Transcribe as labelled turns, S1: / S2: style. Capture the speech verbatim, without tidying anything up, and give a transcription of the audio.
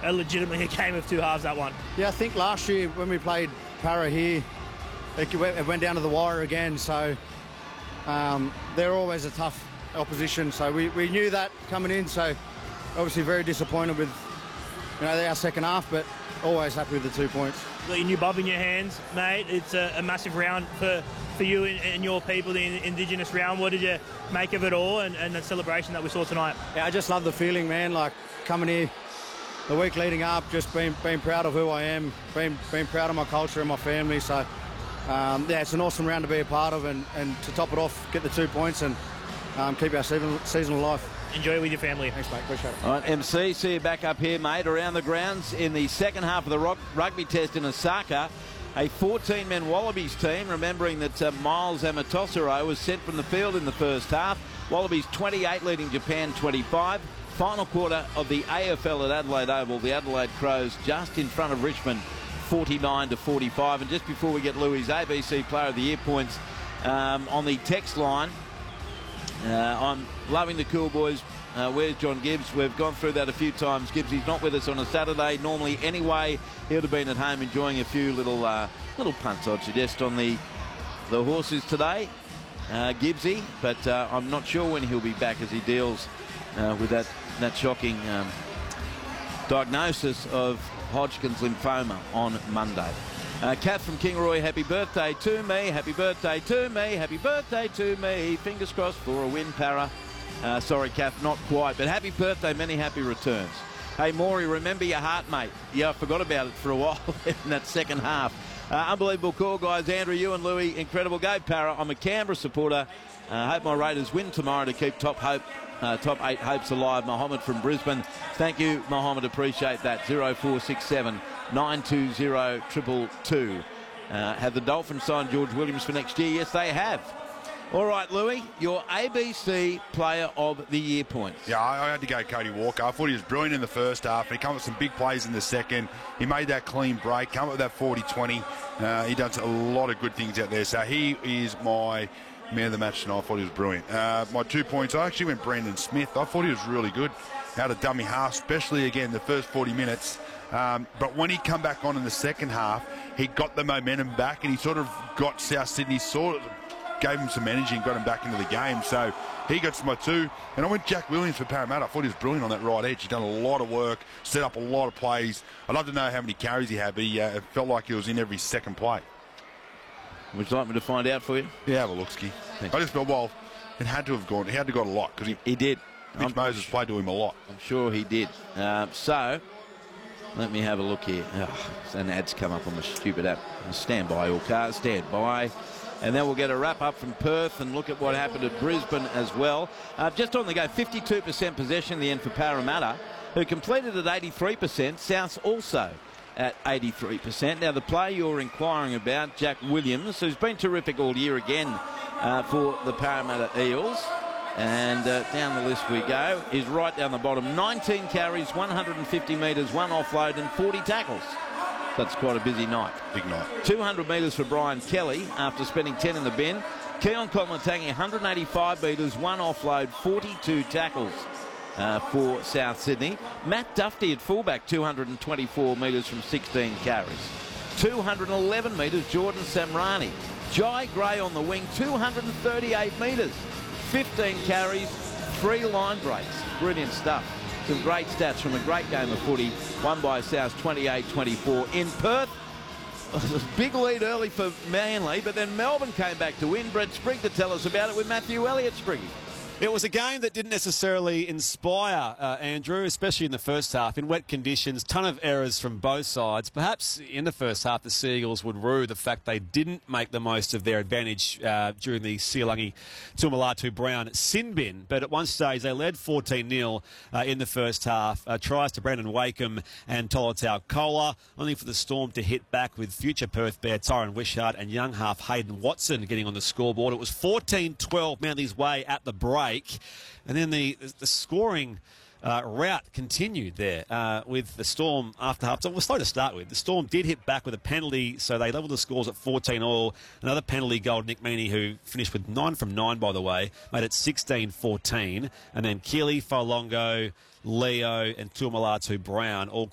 S1: a legitimately a game of two halves, that one.
S2: Yeah, I think last year when we played Para here, it went, it went down to the wire again, so um, they're always a tough opposition, so we, we knew that coming in, so obviously very disappointed with, you know, our second half, but always happy with the two points.
S1: Got your new bob in your hands, mate. It's a, a massive round for, for you and, and your people, the Indigenous round. What did you make of it all and, and the celebration that we saw tonight?
S2: Yeah, I just love the feeling, man, like coming here the week leading up, just being, being proud of who I am, being, being proud of my culture and my family, so um, yeah, it's an awesome round to be a part of, and, and to top it off, get the two points and um, keep our season, season alive.
S1: Enjoy it with your family.
S2: Thanks, mate. Appreciate it.
S3: All right, M C, see you back up here, mate, around the grounds in the second half of the rugby test in Osaka. A fourteen-man Wallabies team, remembering that uh, Miles Amatosaro was sent from the field in the first half. Wallabies twenty-eight leading Japan twenty-five. Final quarter of the A F L at Adelaide Oval. The Adelaide Crows just in front of Richmond, forty-nine to forty-five. And just before we get Louis' A B C Player of the Year points um, on the text line, Uh, I'm loving the Cool Boys. Uh, where's John Gibbs? We've gone through that a few times. Gibbs, he's not with us on a Saturday. Normally, anyway, he would have been at home enjoying a few little uh, little punts, I'd suggest, on the the horses today, uh, Gibbsy. But uh, I'm not sure when he'll be back as he deals uh, with that, that shocking um, diagnosis of Hodgkin's lymphoma on Monday. Uh, Kath from Kingaroy, happy birthday to me, happy birthday to me, happy birthday to me. Fingers crossed for a win, Para. Uh, sorry, Kath, not quite, but happy birthday, many happy returns. Hey, Maury, remember your heart, mate. Yeah, I forgot about it for a while in that second half. Uh, unbelievable call, guys. Andrew, you and Louis, incredible go, Para. I'm a Canberra supporter. I uh, hope my Raiders win tomorrow to keep top hope, uh, top eight hopes alive. Mohammed from Brisbane. Thank you, Mohammed. Appreciate that. zero four six seven nine two zero two two two. Uh, have the Dolphins signed George Williams for next year? Yes, they have. All right, Louis, your A B C Player of the Year points.
S4: Yeah, I, I had to go Cody Walker. I thought he was brilliant in the first half. He came up with some big plays in the second. He made that clean break, come up with that forty twenty. Uh, he does a lot of good things out there. So he is my man of the match tonight. I thought he was brilliant. Uh, my two points, I actually went Brandon Smith. I thought he was really good out of dummy half, especially, again, the first forty minutes. Um, but when he come back on in the second half, he got the momentum back and he sort of got South Sydney, sort of gave him some energy and got him back into the game. So he got to my two. And I went Jack Williams for Parramatta. I thought he was brilliant on that right edge. He's done a lot of work, set up a lot of plays. I'd love to know how many carries he had, but he, uh, it felt like he was in every second play.
S3: Would you like me to find out for you?
S4: Yeah, have a look, Ski. I just felt, well, it had to have gone. He had to have got a lot because he,
S3: he did.
S4: Mitch
S3: I'm
S4: Moses played to him a lot.
S3: I'm sure he did. Uh, so, let me have a look here. Oh, an ad's come up on the stupid app. Stand by, all cars, stand by. And then we'll get a wrap-up from Perth and look at what happened at Brisbane as well. Uh, just on the go, fifty-two percent possession in the end for Parramatta, who completed at eighty-three percent. Souths also at eighty-three percent. Now, the player you're inquiring about, Jack Williams, who's been terrific all year again uh, for the Parramatta Eels. And uh, down the list we go, is right down the bottom. nineteen carries, one hundred fifty metres, one offload and forty tackles. That's quite a busy night.
S4: Big night.
S3: two hundred metres for Brian Kelly after spending ten in the bin. Keon Coleman-Tangi, one hundred eighty-five metres, one offload, forty-two tackles uh, for South Sydney. Matt Duffy at fullback, two hundred twenty-four metres from sixteen carries. two hundred eleven metres, Jordan Samrani. Jai Gray on the wing, two hundred thirty-eight metres. fifteen carries, three line breaks. Brilliant stuff. Some great stats from a great game of footy, won by South twenty-eight twenty-four. In Perth, big lead early for Manly, but then Melbourne came back to win. Brett Sprigg to tell us about it with Matthew Elliott. Spriggy.
S5: It was a game that didn't necessarily inspire uh, Andrew, especially in the first half. In wet conditions, ton of errors from both sides. Perhaps in the first half, the Seagulls would rue the fact they didn't make the most of their advantage uh, during the Sialangi Tuamulatu Brown sin bin. But at one stage, they led fourteen nil uh, in the first half. Uh, tries to Brandon Wakeham and Tolotau Kola, only for the Storm to hit back with future Perth Bear Tyron Wishart and young half Hayden Watson getting on the scoreboard. It was fourteen twelve Manly's way at the break. And then the the scoring uh, route continued there uh, with the Storm after half. So it was slow to start with. The Storm did hit back with a penalty, so they levelled the scores at fourteen all. Another penalty goal, Nick Meaney, who finished with nine from nine, by the way, made it sixteen fourteen. And then Keely, Folongo, Leo and Tuamulatu Brown all